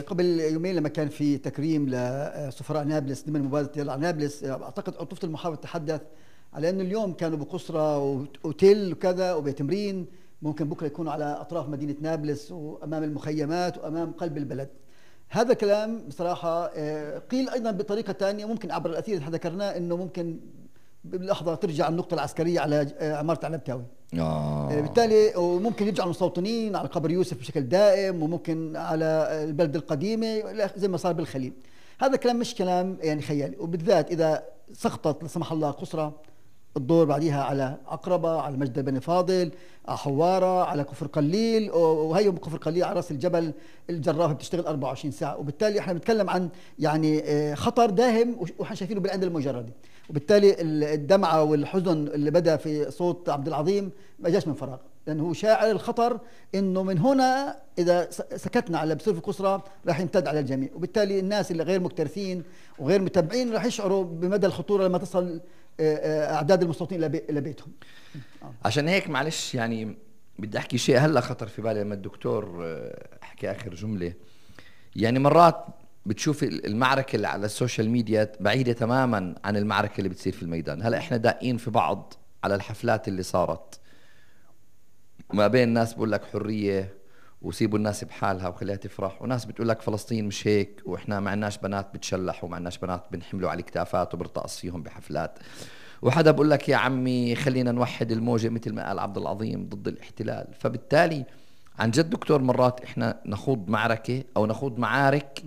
قبل يومين لما كان في تكريم لسفراء نابلس ضمن مبادرة يلا على نابلس، أعتقد عطفة المحافظ تحدث على أنه اليوم كانوا بقصرة وأوتيل وكذا وبتمرين، ممكن بكرة يكونوا على أطراف مدينة نابلس وأمام المخيمات وأمام قلب البلد. هذا كلام بصراحة قيل أيضا بطريقة ثانية، ممكن عبر الأثير اللي ذكرناه أنه ممكن بلحظة ترجع النقطة العسكرية على عمارة عنبتاوي. بالتالي وممكن يرجعوا المستوطنين على قبر يوسف بشكل دائم، وممكن على البلد القديمة زي ما صار بالخليل. هذا كلام مش كلام يعني خيالي، وبالذات إذا سقطت لا سمح الله قصرة، الدور بعديها على عقربة، على مجد بني فاضل، على حوارة، على كفر قليل، وهي كفر قليل على راس الجبل الجراف بتشتغل 24 ساعة. وبالتالي احنا بنتكلم عن يعني خطر داهم واحنا شايفينه بالعين المجردة. وبالتالي الدمعة والحزن اللي بدأ في صوت عبد العظيم ما جاش من فراغ، لأنه هو شاعر الخطر، إنه من هنا إذا سكتنا على بصير في قصرى راح يمتد على الجميع. وبالتالي الناس اللي غير مكترثين وغير متابعين راح يشعروا بمدى الخطورة لما تصل أعداد المستوطنين إلى بيتهم. عشان هيك معلش يعني بدي أحكي شيء هلا خطر في بالي لما الدكتور حكي آخر جملة. يعني مرات بتشوف المعركة اللي على السوشيال ميديا بعيدة تماما عن المعركة اللي بتصير في الميدان. هلا احنا داقين في بعض على الحفلات اللي صارت ما بين ناس بقول لك حرية وسيبوا الناس بحالها وخليها تفرح، وناس بتقول لك فلسطين مش هيك، واحنا ما عندناش بنات بتشلح وما عندناش بنات بنحملوا على الكتافات وبرتقص فيهم بحفلات. وحدا بقول لك يا عمي خلينا نوحد الموجة مثل ما قال عبد العظيم ضد الاحتلال. فبالتالي عن جد دكتور مرات احنا نخوض معركة او نخوض معارك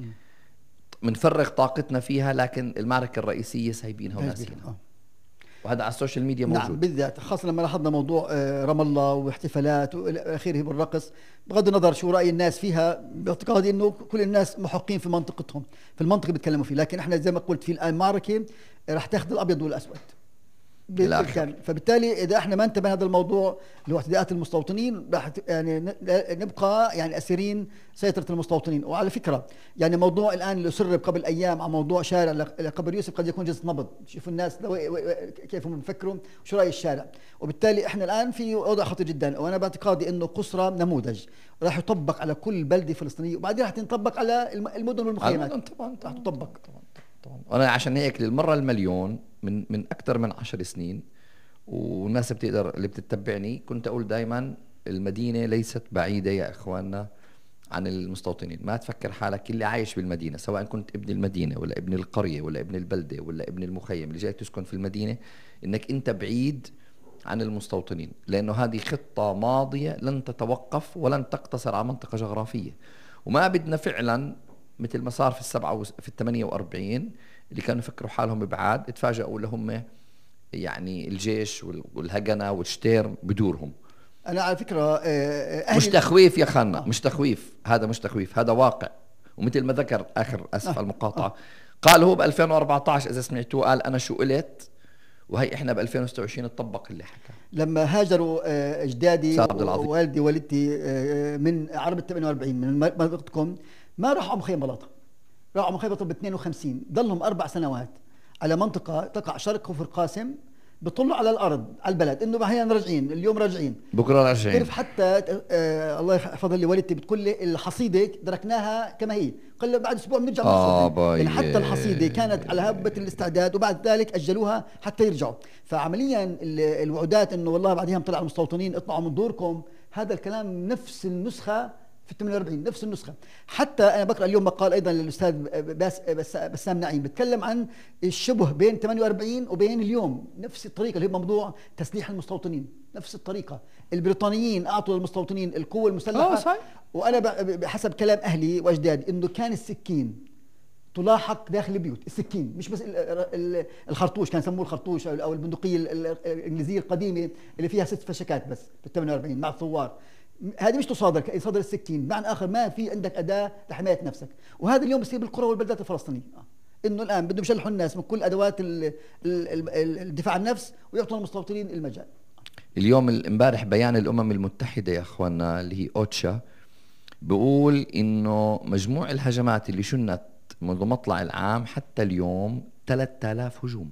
منفرغ طاقتنا فيها، لكن المعركة الرئيسية سايبينها وناسينها. وهذا على السوشيال ميديا موجود. نعم بالذات، خاصة لما لاحظنا موضوع رام الله واحتفالات والى اخره بالرقص، بغض النظر شو رأي الناس فيها، باعتقادي انه كل الناس محقين في منطقتهم، في المنطقة بيتكلموا فيه، لكن احنا زي ما قلت في الآن معركة راح تاخذ الابيض والاسود بالكامل. فبالتالي اذا احنا ما انتبهنا هذا الموضوع اللي هو اعتداءات المستوطنين راح يعني نبقى يعني اسيرين سيطره المستوطنين. وعلى فكره يعني موضوع الان اللي سرب قبل ايام عن موضوع شارع لقبر يوسف قد يكون جزء نبض، شوفوا الناس كيف هم بيفكروا شو راي الشارع. وبالتالي احنا الان في وضع خطير جدا، وانا باعتقادي انه قصرى نموذج راح يطبق على كل بلده فلسطينيه، وبعدين راح تنطبق على المدن والمخيمات. طبعا راح تطبق طبعا. انا عشان هيك للمره المليون من اكثر من 10 سنين، والناس بتقدر اللي بتتبعني كنت اقول دائما المدينه ليست بعيده يا اخواننا عن المستوطنين. ما تفكر حالك اللي عايش بالمدينه، سواء كنت ابن المدينه ولا ابن القريه ولا ابن البلده ولا ابن المخيم اللي جاي تسكن في المدينه، انك انت بعيد عن المستوطنين، لانه هذه خطه ماضيه لن تتوقف ولن تقتصر على منطقه جغرافيه. وما بدنا فعلا مثل ما صار في 48 اللي كانوا يفكروا حالهم بعاد، اتفاجئوا لهم يعني الجيش والهجنة والشتير بدورهم. انا على فكره مش تخويف يا خانا، مش تخويف، هذا مش تخويف، هذا واقع. ومثل ما ذكر اخر اسف المقاطعه قال هو ب 2014 اذا سمعتوه، قال انا شو قلت، وهي احنا ب 2026 اتطبق اللي حكى. لما هاجروا اجدادي ووالدي ووالدتي من عرب 48 من منطقتكم، ما راحوا مخيم بلاطه، راحوا مخيم بلاطه ب 52، ضلهم 4 سنوات على منطقه تقع شرق كفر قاسم، بيطلوا على الارض على البلد انه احيانا راجعين، اليوم راجعين، بكره راجعين. تعرف حتى الله يحفظ لي والدتي بتقول لي الحصيده تركناها كما هي، قال له بعد اسبوع بنرجع يعني حتى الحصيده كانت على هبه الاستعداد، وبعد ذلك اجلوها حتى يرجعوا. فعمليا الوعودات انه والله بعدها طلع المستوطنين اطلعوا من دوركم، هذا الكلام نفس النسخه في 48 نفس النسخة. حتى أنا بقرأ اليوم مقال أيضا للأستاذ بسام نعيم بتكلم عن الشبه بين 48 وبين اليوم، نفس الطريقة اللي هي موضوع تسليح المستوطنين، نفس الطريقة. البريطانيين أعطوا للمستوطنين القوة المسلحة صحيح. وأنا بحسب كلام أهلي وأجدادي إنه كان السكين تلاحق داخل البيوت، السكين مش بس الخرطوش، كان يسموه الخرطوش أو البندقية الإنجليزية القديمة اللي فيها 6 فشكات بس في 48 مع الثوار. هذه مش تصادر، يصادر السكين، بمعنى اخر ما في عندك اداه لحمايه نفسك. وهذا اليوم بصير بالقرى والبلدات الفلسطينيه، انه الان بدهم يشلحوا الناس من كل ادوات الدفاع عن النفس ويعطوا المستوطنين المجال. اليوم امبارح بيان الامم المتحده يا اخواننا اللي هي اوتشا بيقول انه مجموع الهجمات اللي شنت منذ مطلع العام حتى اليوم 3000 هجوم.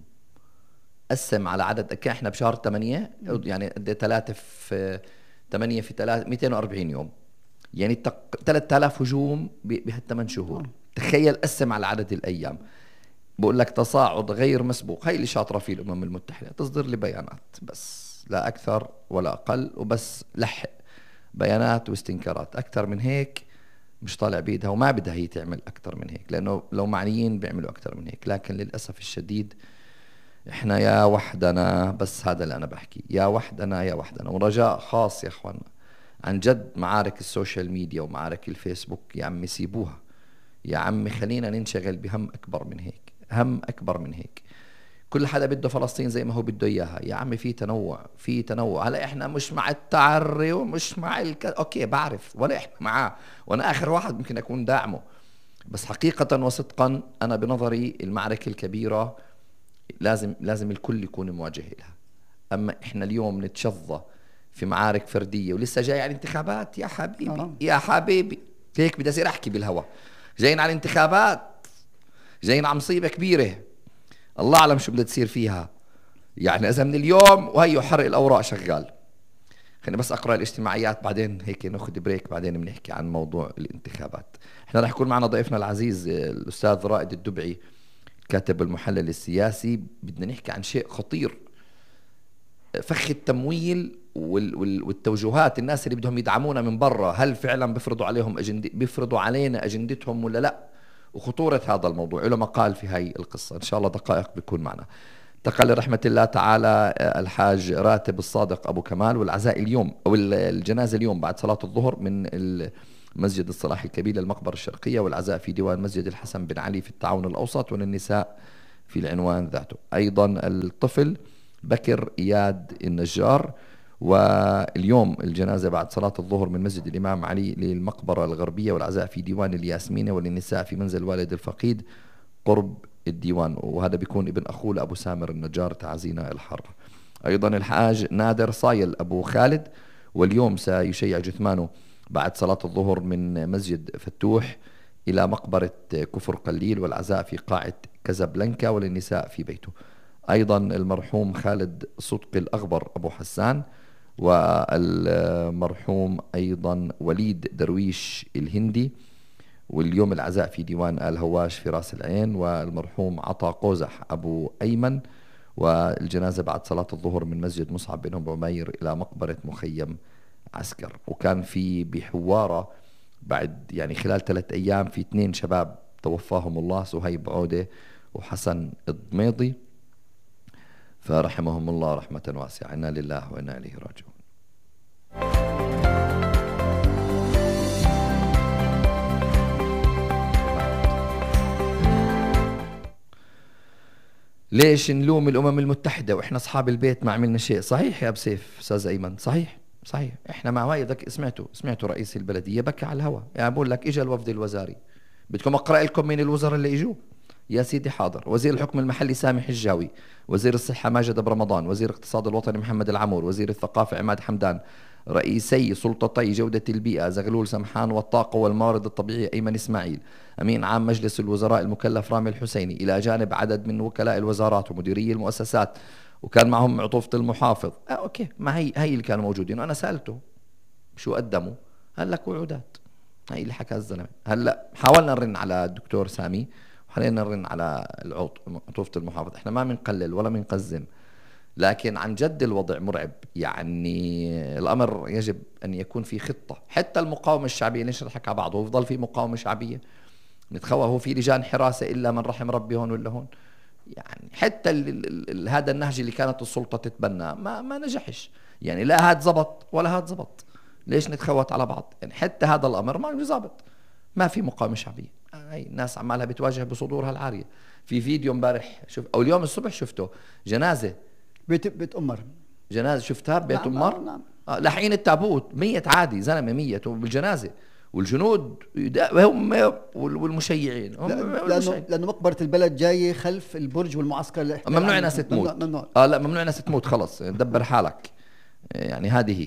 قسم على عدد، احنا بشهر 8 يعني قد 3 في 8 في 3 240 يوم. يعني 3000 هجوم بهال8 شهور. تخيل قسم على عدد الأيام. بقول لك تصاعد غير مسبوق. هاي اللي شاطرة فيه الأمم المتحدة، تصدر لي بيانات بس لا أكثر ولا أقل، وبس لحق بيانات واستنكارات. أكثر من هيك مش طالع بيدها، وما بدها هي تعمل أكثر من هيك، لأنه لو معنيين بيعملوا أكثر من هيك. لكن للأسف الشديد إحنا يا وحدنا، بس هذا اللي أنا بحكي، يا وحدنا يا وحدنا. ورجاء خاص يا أخوانا، عن جد معارك السوشيال ميديا ومعارك الفيسبوك يا عمي سيبوها، يا عمي خلينا ننشغل بهم أكبر من هيك، هم أكبر من هيك. كل حدا بده فلسطين زي ما هو بده إياها يا عمي، في تنوع، في تنوع. هلا إحنا مش مع التعري ومش مع أوكي بعرف، ولا إحنا معاه، وأنا آخر واحد ممكن أكون داعمه. بس حقيقة وصدقا أنا بنظري المعركة الكبيرة لازم الكل يكون مواجه لها. أما إحنا اليوم نتشظى في معارك فردية، ولسه جاي على الانتخابات يا حبيبي يا حبيبي، هيك بدي أصير أحكي بالهوا. جايين على الانتخابات، جايين على مصيبة كبيرة، الله أعلم شو بدها تصير فيها. يعني إذا من اليوم وهيو حرق الأوراق شغال. خليني بس أقرأ الاجتماعيات، بعدين هيك ناخذ بريك، بعدين بنحكي عن موضوع الانتخابات. احنا رح يكون معنا ضيفنا العزيز الأستاذ رائد الدبعي، كاتب المحلل السياسي. بدنا نحكي عن شيء خطير، فخ التمويل والتوجهات. الناس اللي بدهم يدعمونا من برا، هل فعلا بيفرضوا علينا أجندتهم ولا لا؟ وخطورة هذا الموضوع له مقال في هاي القصة، إن شاء الله دقائق بيكون معنا. انتقل لرحمة الله تعالى الحاج راتب الصادق أبو كمال، والعزاء اليوم أو الجنازة اليوم بعد صلاة الظهر من مسجد الصلاح الكبير للمقبرة الشرقية، والعزاء في ديوان مسجد الحسن بن علي في التعاون الأوسط، وللنساء في العنوان ذاته. أيضا الطفل بكر إياد النجار، واليوم الجنازة بعد صلاة الظهر من مسجد الإمام علي للمقبرة الغربية، والعزاء في ديوان الياسمينة، وللنساء في منزل والد الفقيد قرب الديوان، وهذا بيكون ابن أخوه لأبو سامر النجار، تعزينا الحر. أيضا الحاج نادر صايل أبو خالد، واليوم سيشيع جثمانه بعد صلاة الظهر من مسجد فتوح إلى مقبرة كفر قليل، والعزاء في قاعة كازابلانكا، وللنساء في بيته. أيضا المرحوم خالد صدقي الأغبر أبو حسان، والمرحوم أيضا وليد درويش الهندي، واليوم العزاء في ديوان آل هواش في راس العين، والمرحوم عطا قوزح أبو أيمن، والجنازة بعد صلاة الظهر من مسجد مصعب بن أبو عمير إلى مقبرة مخيم عسكر. وكان في بحوارة بعد يعني خلال 3 أيام في 2 شباب توفاهم الله، سهيب عودة وحسن الضميضي، فرحمهم الله رحمة واسعة. إنا لله وإنا إليه راجعون. ليش نلوم الأمم المتحدة وإحنا أصحاب البيت ما عملنا شيء؟ صحيح يا أبو سيف أستاذ أيمن، صحيح إحنا مع وايدك. سمعتوا رئيس البلدية بكى على الهواء، يعني بقول لك إجا الوفد الوزاري، بدكم أقرأ لكم من الوزراء اللي إجوا؟ يا سيدي حاضر. وزير الحكم المحلي سامي حجاوي، وزير الصحة ماجد برمضان، وزير الاقتصاد الوطني محمد العمور، وزير الثقافة عماد حمدان، رئيسي سلطتي جودة البيئة زغلول سمحان والطاقة والموارد الطبيعية أيمن إسماعيل، أمين عام مجلس الوزراء المكلف رامي الحسيني، إلى جانب عدد من وكلاء الوزارات ومديري المؤسسات، وكان معهم عطوفة المحافظ. أوكي، ما هي اللي كانوا موجودين، وأنا سألته شو قدموا، قال لك وعودات. هاي اللي حكى الزلمة. هلا حاولنا نرن على الدكتور سامي، وحاليا نرن على عطوفة المحافظ. احنا ما بنقلل ولا بنقزم، لكن عن جد الوضع مرعب. يعني الأمر يجب أن يكون في خطة. حتى المقاومة الشعبية ليش نضحك على بعض ويفضل في مقاومة شعبية نتخوى؟ هو في لجان حراسة إلا من رحم ربي هون ولا هون؟ يعني حتى هذا النهج اللي كانت السلطة تتبنى ما نجحش. يعني لا هاد زبط ولا هاد زبط، ليش نتخوت على بعض؟ يعني حتى هذا الأمر ما بيزبط، ما في مقاومة شعبية. هاي الناس عمالها بتواجه بصدورها العارية. في فيديو امبارح أو اليوم الصبح شفته، جنازة بيت أمر، جنازة شفتها ببيت أمر. نعم. لحين التابوت 100 عادي زلمة 100 بالجنازة، والجنود هم والمشيعين لأنه مقبرة البلد جاية خلف البرج والمعسكر. ممنوع ناس تموت. ممنوع. لا ممنوع ناس تموت، خلص دبر حالك. يعني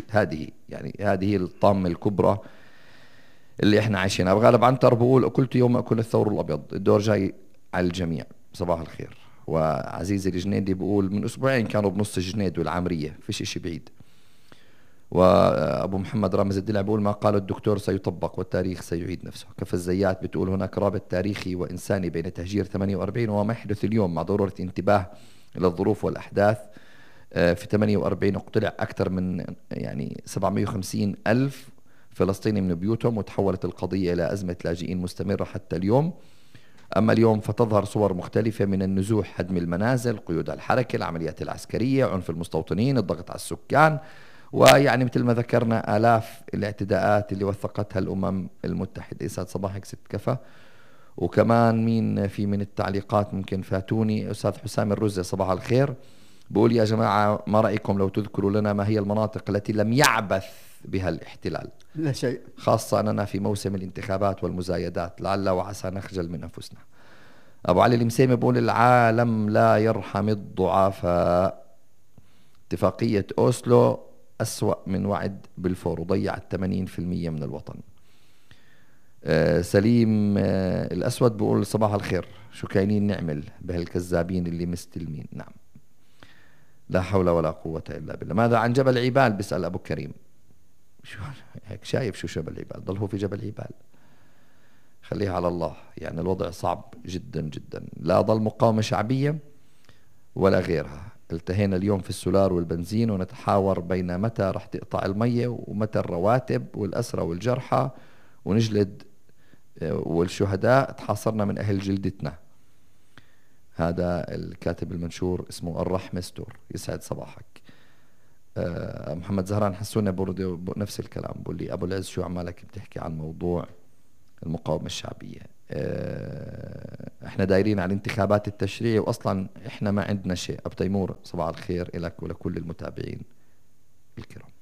هذه الطامة الكبرى اللي احنا عايشينها. أبو غالب عنتر بقول أكلت يوم أكل الثور الأبيض، الدور جاي على الجميع. صباح الخير. وعزيزي الجنيدي بقول من أسبوعين كانوا بنص الجنيد والعامرية، فيش إشي بعيد. وأبو محمد رامز الدلع بيقول ما قاله الدكتور سيطبق والتاريخ سيعيد نفسه. كفى الزيات بتقول هناك رابط تاريخي وإنساني بين تهجير 48 وما يحدث اليوم، مع ضرورة انتباه إلى الظروف والأحداث. في 48 اقتلع أكثر من يعني 750 ألف فلسطيني من بيوتهم، وتحولت القضية إلى أزمة لاجئين مستمرة حتى اليوم. أما اليوم فتظهر صور مختلفة من النزوح، هدم المنازل، قيود الحركة، العمليات العسكرية، عنف المستوطنين، الضغط على السكان، ويعني مثل ما ذكرنا آلاف الاعتداءات اللي وثقتها الأمم المتحدة. يسعد صباحك ست كفى. وكمان مين في من التعليقات ممكن فاتوني؟ أستاذ حسام الرزة صباح الخير، بقول يا جماعة ما رأيكم لو تذكروا لنا ما هي المناطق التي لم يعبث بها الاحتلال؟ لا شيء، خاصة أننا في موسم الانتخابات والمزايدات، لعل وعسى نخجل من أنفسنا. أبو علي المسيمي بقول العالم لا يرحم الضعفاء، اتفاقية أوسلو أسوأ من وعد بلفور وضيعت 80% من الوطن. سليم الأسود بقول صباح الخير، شو كاينين نعمل بهالكذابين اللي مستلمين؟ نعم، لا حول ولا قوة إلا بالله. ماذا عن جبل عبال؟ بيسأل أبو كريم. شو هيك شايف شو جبل عبال؟ ضل هو في جبل عبال، خليها على الله. يعني الوضع صعب جدا جدا، لا ضل مقاومة شعبية ولا غيرها. التهينا اليوم في السولار والبنزين ونتحاور بين متى رح تقطع المية ومتى الرواتب والأسرى والجرحى ونجلد والشهداء تحاصرنا من أهل جلدتنا. هذا الكاتب المنشور اسمه الرحمة ستور. يسعد صباحك. محمد زهران حسونا برضه نفس الكلام، بقول لي أبو العز شو عمالك بتحكي عن موضوع المقاومة الشعبية؟ احنا دايرين على انتخابات التشريع واصلا احنا ما عندنا شيء. ابو تيمور صباح الخير لك ولكل المتابعين الكرام.